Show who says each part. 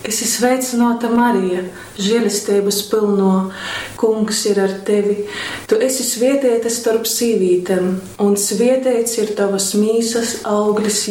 Speaker 1: Esi sveicināta, Marija, žēlistības pilno, Kungs ir ar tevi. Tu esi svētīta starp sīvītēm, un svētīts ir tavas mīsas auglis,